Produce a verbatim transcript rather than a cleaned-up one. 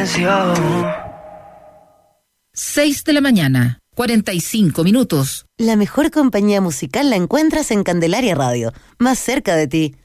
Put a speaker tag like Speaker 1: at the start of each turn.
Speaker 1: silencio.
Speaker 2: seis de la mañana, cuarenta y cinco minutos.
Speaker 3: La mejor compañía musical la encuentras en Candelaria Radio, más cerca de ti.